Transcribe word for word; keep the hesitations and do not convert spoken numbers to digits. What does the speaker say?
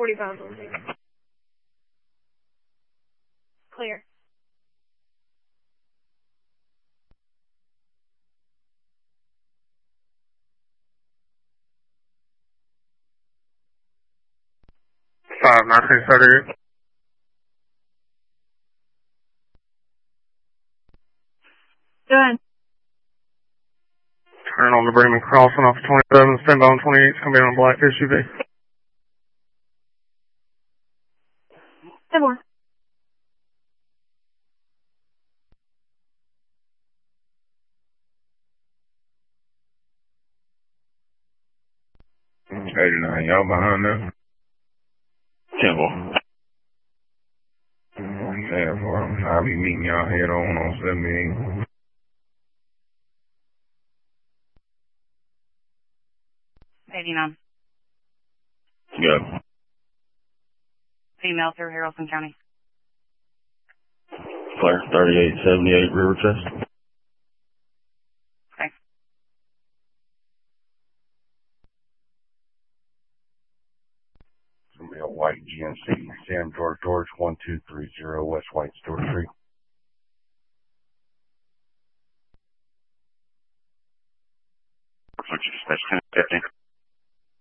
forty pounds. Clear. five nineteen thirty-eight. Go ahead. Turn on the Bremen crossing off twenty-seven, stand by on twenty-eight, it's going to be on a black S U V. Ten more. eighty-nine, y'all behind there? Temple. Therefore, I'll be meeting y'all head on on seventy-eight. eighty-nine. Go. Female through Haralson County. Clear, thirty-eight seventy-eight River Chest. Okay. It's going to be a white G M C, Sam George George, one two three zero West White Store Street. Looks like you dispatched ten fifty.